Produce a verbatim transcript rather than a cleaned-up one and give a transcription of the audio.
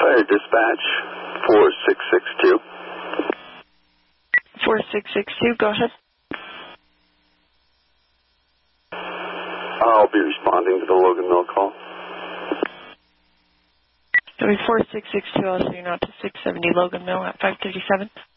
Fire dispatch, four six six two. four six six two, go ahead. I'll be responding to the Logan Mill call. It'll be four six six two, I'll see you now to six seventy Logan Mill at five thirty-seven.